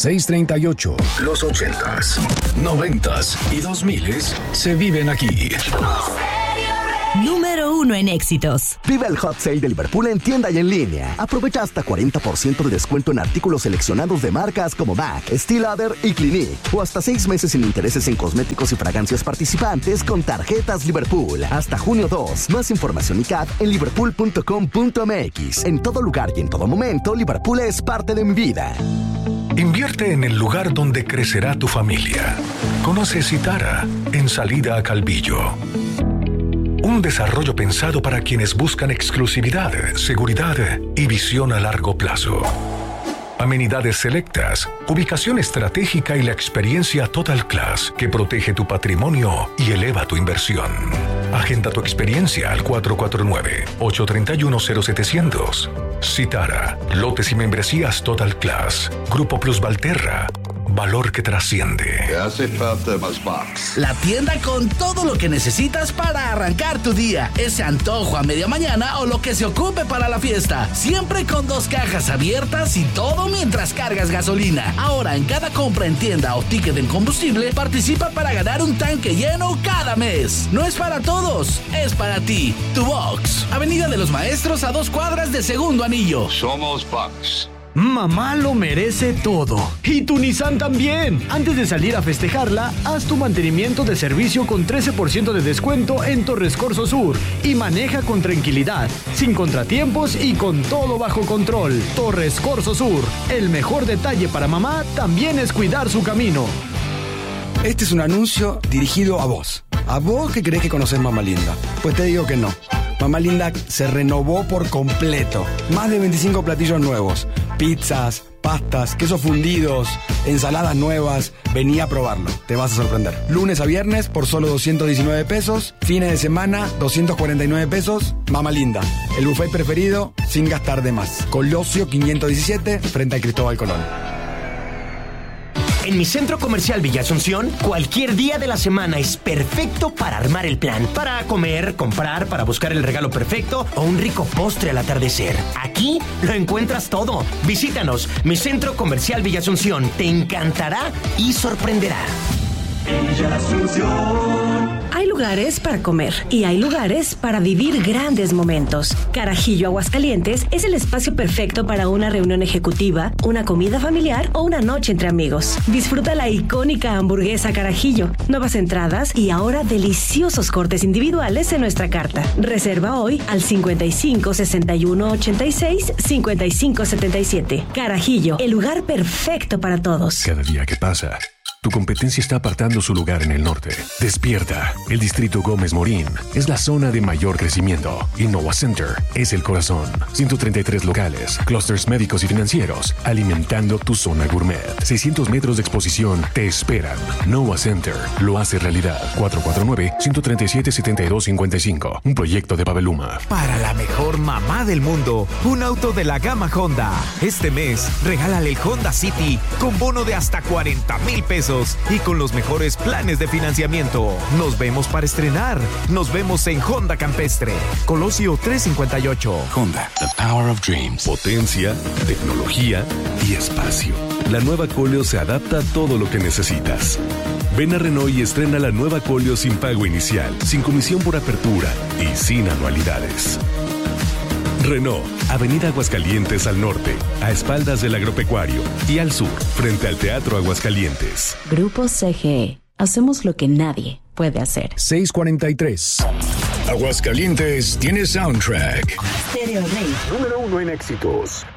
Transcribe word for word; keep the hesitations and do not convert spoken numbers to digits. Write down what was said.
seiscientos treinta y ocho. Los ochentas, noventas y dos miles se viven aquí. Número uno en éxitos. Vive el Hot Sale de Liverpool en tienda y en línea. Aprovecha hasta cuarenta por ciento de descuento en artículos seleccionados de marcas como MAC, Steel Lauder y Clinique. O hasta seis meses sin intereses en cosméticos y fragancias participantes con tarjetas Liverpool. Hasta junio dos. Más información y C A T en liverpool punto com punto m x. En todo lugar y en todo momento, Liverpool es parte de mi vida. Invierte en el lugar donde crecerá tu familia. Conoce Citara en Salida a Calvillo. Un desarrollo pensado para quienes buscan exclusividad, seguridad y visión a largo plazo. Amenidades selectas, ubicación estratégica y la experiencia Total Class que protege tu patrimonio y eleva tu inversión. Agenda tu experiencia al cuatro cuatro nueve, ocho tres uno, cero siete cero cero. Citara, lotes y membresías Total Class. Grupo Plus Valterra. Valor que trasciende. ¿Qué hace falta más box? La tienda con todo lo que necesitas para arrancar tu día. Ese antojo a media mañana o lo que se ocupe para la fiesta. Siempre con dos cajas abiertas y todo mientras cargas gasolina. Ahora en cada compra en tienda o ticket en combustible, participa para ganar un tanque lleno cada mes. No es para todos, es para ti. Tu Box. Avenida de los Maestros a dos cuadras de Segundo Anillo. Somos Box. Mamá lo merece todo. Y tu Nissan también. Antes de salir a festejarla, haz tu mantenimiento de servicio con trece por ciento de descuento en Torres Corso Sur. Y maneja con tranquilidad, sin contratiempos y con todo bajo control. Torres Corso Sur. El mejor detalle para mamá también es cuidar su camino. Este es un anuncio dirigido a vos. A vos que creés que conocés Mamá Linda. Pues te digo que no. Mamá Linda se renovó por completo. Más de veinticinco platillos nuevos. Pizzas, pastas, quesos fundidos, ensaladas nuevas. Vení a probarlo, te vas a sorprender. Lunes a viernes por solo doscientos diecinueve pesos. Fines de semana, doscientos cuarenta y nueve pesos. Mamá Linda, el buffet preferido sin gastar de más. Colosio quinientos diecisiete, frente a Cristóbal Colón. En mi centro comercial Villa Asunción, cualquier día de la semana es perfecto para armar el plan. Para comer, comprar, para buscar el regalo perfecto o un rico postre al atardecer. Aquí lo encuentras todo. Visítanos, mi centro comercial Villa Asunción. Te encantará y sorprenderá. Villa Asunción. Hay lugares para comer y hay lugares para vivir grandes momentos. Carajillo Aguascalientes es el espacio perfecto para una reunión ejecutiva, una comida familiar o una noche entre amigos. Disfruta la icónica hamburguesa Carajillo, nuevas entradas y ahora deliciosos cortes individuales en nuestra carta. Reserva hoy al cincuenta y cinco, sesenta y uno, ochenta y seis, cincuenta y cinco, setenta y siete. Carajillo, el lugar perfecto para todos. Cada día que pasa, tu competencia está apartando su lugar en el norte. Despierta. El distrito Gómez Morín es la zona de mayor crecimiento. Innova Center es el corazón. ciento treinta y tres locales, clústeres médicos y financieros, alimentando tu zona gourmet. seiscientos metros de exposición te esperan. Innova Center lo hace realidad. cuatro cuatro nueve, uno tres siete, siete dos cinco cinco. Un proyecto de Paveluma. Para la mejor mamá del mundo, un auto de la gama Honda. Este mes, regálale el Honda City con bono de hasta cuarenta mil pesos. Y con los mejores planes de financiamiento. Nos vemos para estrenar. Nos vemos en Honda Campestre. Colosio trescientos cincuenta y ocho. Honda, the power of dreams. Potencia, tecnología y espacio. La nueva Coleo se adapta a todo lo que necesitas. Ven a Renault y estrena la nueva Coleo sin pago inicial, sin comisión por apertura y sin anualidades. Renault, Avenida Aguascalientes al norte, a espaldas del agropecuario, y al sur, frente al Teatro Aguascalientes. Grupo C G E. Hacemos lo que nadie puede hacer. seiscientos cuarenta y tres. Aguascalientes tiene soundtrack. Stereo Rey. Número uno en éxitos.